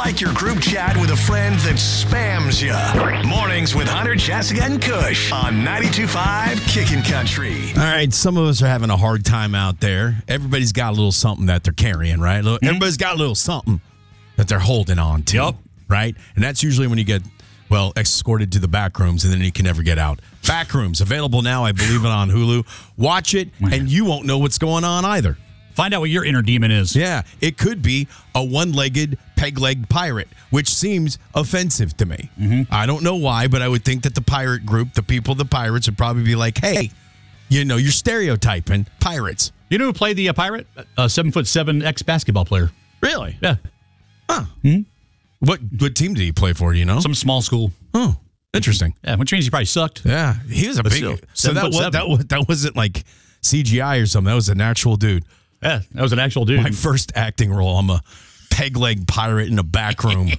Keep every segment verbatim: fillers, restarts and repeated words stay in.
like your group chat with a friend that spams you. Mornings with Hunter, Jessica, and Kush on ninety-two point five Kickin' Country. All right, some of us are having a hard time out there. Everybody's got a little something that they're carrying, right? Mm-hmm. Everybody's got a little something that they're holding on to, yep. right? And that's usually when you get, well, escorted to the back rooms and then you can never get out. Back rooms, available now, I believe it on Hulu. Watch it, and you won't know what's going on either. Find out what your inner demon is. Yeah, it could be a one-legged, peg-legged pirate, which seems offensive to me. Mm-hmm. I don't know why, but I would think that the pirate group, the people, the pirates, would probably be like, hey, you know, you're stereotyping pirates. You know who played the uh, pirate? A seven foot seven ex-basketball player. Really? Yeah. Huh. Hmm? What what team did he play for, do you know? Some small school. Oh, interesting. Yeah, which means he probably sucked. Yeah, he was a But big... still, so that, was, that, was, that wasn't like C G I or something. That was an actual dude. Yeah, that was an actual dude. My first acting role, I'm a peg-leg pirate in a back room.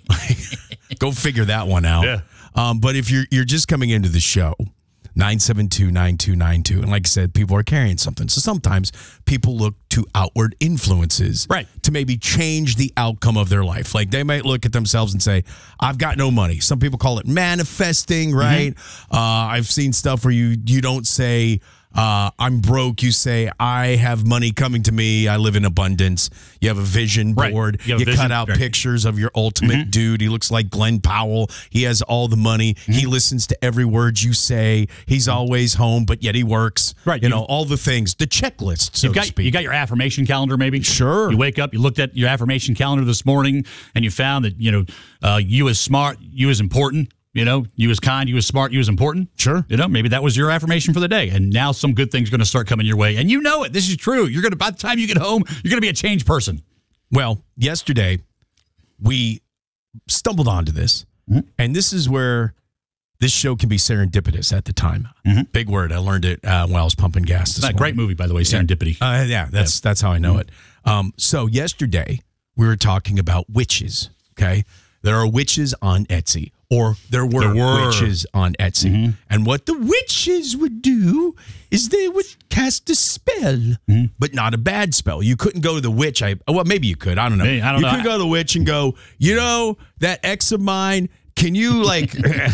Go figure that one out. Yeah. Um, but if you're you're just coming into the show, nine seven two, nine two nine two, and like I said, people are carrying something. So sometimes people look to outward influences right. to maybe change the outcome of their life. Like they might look at themselves and say, I've got no money. Some people call it manifesting, right? Mm-hmm. Uh, I've seen stuff where you you don't say, Uh, I'm broke. You say, I have money coming to me. I live in abundance. You have a vision board. Right. You, you vision, cut out right. pictures of your ultimate mm-hmm. dude. He looks like Glenn Powell. He has all the money. Mm-hmm. He listens to every word you say. He's always home, but yet he works. Right. You know, all the things. The checklist, so you've got, to speak. You got your affirmation calendar, maybe? Sure. You wake up, you looked at your affirmation calendar this morning, and you found that, you know, uh, you as smart, you as important. You know, you was kind, you was smart, you was important. Sure. You know, maybe that was your affirmation for the day. And now some good things are going to start coming your way. And you know it. This is true. You're going to, by the time you get home, you're going to be a changed person. Well, yesterday, we stumbled onto this. Mm-hmm. And this is where this show can be serendipitous at the time. Mm-hmm. Big word. I learned it uh, while I was pumping gas this morning. Great movie, by the way, Serendipity. Uh, yeah, that's, yeah. that's how I know mm-hmm. it. Um, so yesterday, we were talking about witches, okay? There are witches on Etsy. Or there were, there were. witches on Etsy. Mm-hmm. And what the witches would do is they would cast a spell, mm-hmm. but not a bad spell. You couldn't go to the witch. I Well, maybe you could. I don't know. Hey, I don't you know. could go to the witch and go, you know, that ex of mine, can you, like,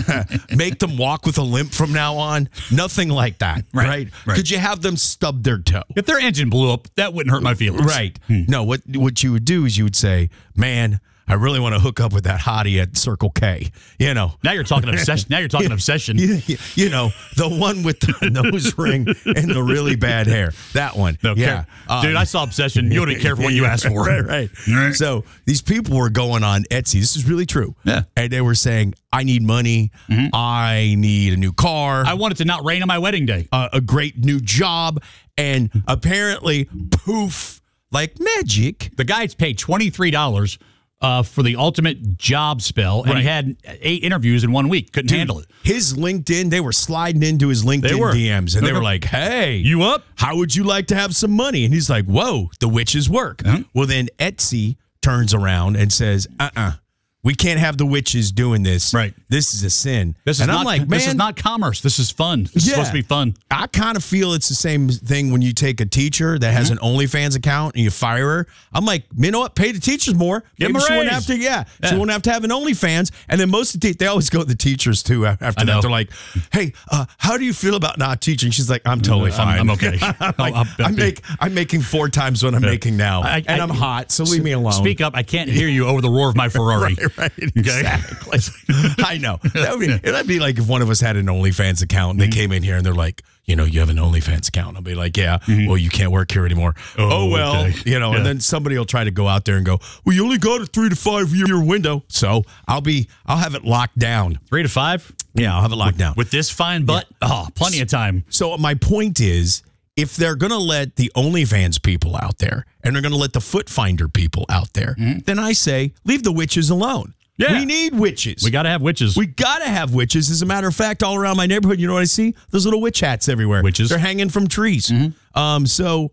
make them walk with a limp from now on? Nothing like that, right. right? right. Could you have them stub their toe? If their engine blew up, that wouldn't hurt my feelings. Right. Hmm. No, what what you would do is you would say, man, I really want to hook up with that hottie at Circle K. You know. Now you're talking obsession. Now you're talking obsession. You, you know, the one with the nose ring and the really bad hair. That one. No, yeah. Um, Dude, I saw Obsession. You don't care for what you asked for. Right, right, right. So these people were going on Etsy. This is really true. Yeah. And they were saying, I need money. Mm-hmm. I need a new car. I want it to not rain on my wedding day. Uh, a great new job. And apparently, poof, like magic. The guy's paid twenty-three dollars Uh, for the ultimate job spell, and right. he had eight interviews in one week. Couldn't Dude, handle it. His LinkedIn, they were sliding into his LinkedIn D Ms, and they were like, hey, you up? How would you like to have some money? And he's like, whoa, the witches work. Uh-huh. Well, then Etsy turns around and says, uh-uh. We can't have the witches doing this. Right. This is a sin. This is and not, I'm like, man, this is not commerce. This is fun. This yeah, is supposed to be fun. I kind of feel it's the same thing when you take a teacher that has mm-hmm. an OnlyFans account and you fire her. I'm like, you know what? Pay the teachers more. Give Maybe them a she raise. won't have to. Yeah, yeah, she won't have to have an OnlyFans. And then most of the te- they always go to the teachers too after that. They're like, hey, uh, how do you feel about not teaching? She's like, I'm totally uh, fine. I'm, I'm okay. I'm, like, I'll, I'll, I'm, make, I'm making four times what I'm yeah. making now, I, I, and I'm hot. So leave me alone. Speak up. I can't hear you over the roar of my Ferrari. right, right. Okay. Exactly. I know. That would be, it'd be like if one of us had an OnlyFans account and they mm-hmm. came in here and they're like, you know, you have an OnlyFans account. I'll be like, yeah, mm-hmm. well, you can't work here anymore. Oh, oh well, okay. you know, yeah. and then somebody will try to go out there and go, well, you only got a three to five year window. So I'll be, I'll have it locked down. Three to five? Yeah, I'll have it locked down. With this fine butt? Yeah. Oh, plenty of time. So my point is, if they're going to let the OnlyFans people out there and they're going to let the Foot Finder people out there, mm-hmm. then I say, leave the witches alone. Yeah. We need witches. We got to have witches. We got to have witches. As a matter of fact, all around my neighborhood, you know what I see? Those little witch hats everywhere. Witches. They're hanging from trees. Mm-hmm. Um, so